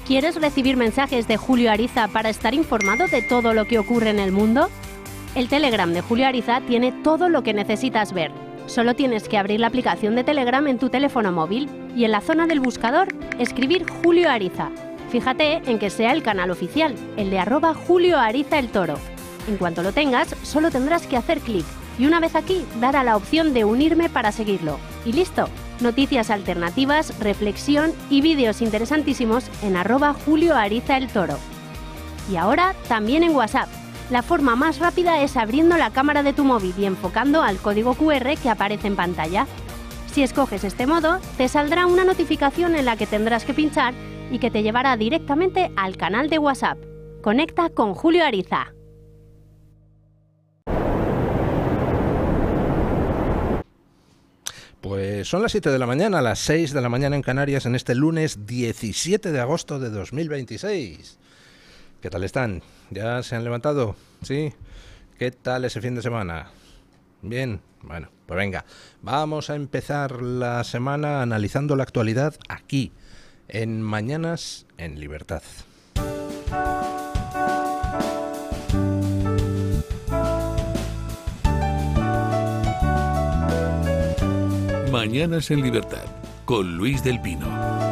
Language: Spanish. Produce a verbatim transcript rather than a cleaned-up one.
¿Quieres recibir mensajes de Julio Ariza para estar informado de todo lo que ocurre en el mundo? El Telegram de Julio Ariza tiene todo lo que necesitas ver. Solo tienes que abrir la aplicación de Telegram en tu teléfono móvil y en la zona del buscador escribir Julio Ariza. Fíjate en que sea el canal oficial, el de arroba Julio Ariza el Toro. En cuanto lo tengas, solo tendrás que hacer clic y una vez aquí, dar a la opción de unirme para seguirlo. Y listo. Noticias alternativas, reflexión y vídeos interesantísimos en arroba Julio Ariza el Toro. Y ahora también en WhatsApp. La forma más rápida es abriendo la cámara de tu móvil y enfocando al código cu erre que aparece en pantalla. Si escoges este modo, te saldrá una notificación en la que tendrás que pinchar y que te llevará directamente al canal de WhatsApp. Conecta con Julio Ariza. Pues son las siete de la mañana, las seis de la mañana en Canarias, en este lunes diecisiete de agosto de dos mil veintiséis. ¿Qué tal están? ¿Ya se han levantado? ¿Sí? ¿Qué tal ese fin de semana? Bien, bueno, pues venga, vamos a empezar la semana analizando la actualidad aquí, en Mañanas en Libertad. Mañanas en Libertad, con Luis del Pino.